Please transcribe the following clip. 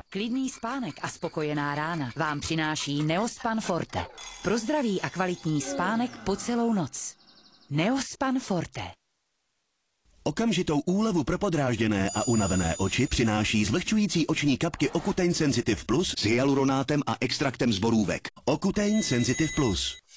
Klidný spánek a spokojená rána vám přináší Neospan Forte. Pro zdravý a kvalitní spánek po celou noc. Neospan Forte. Okamžitou úlevu pro podrážděné a unavené oči přináší zvlhčující oční kapky Ocutein Sensitive Plus s hyaluronátem a extraktem z borůvek. Ocutein Sensitive Plus.